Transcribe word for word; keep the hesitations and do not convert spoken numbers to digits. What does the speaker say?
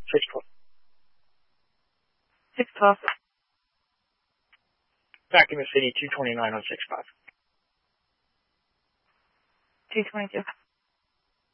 six twelve. six twelve. Back in the city, two twenty-nine on six five. two twenty-two.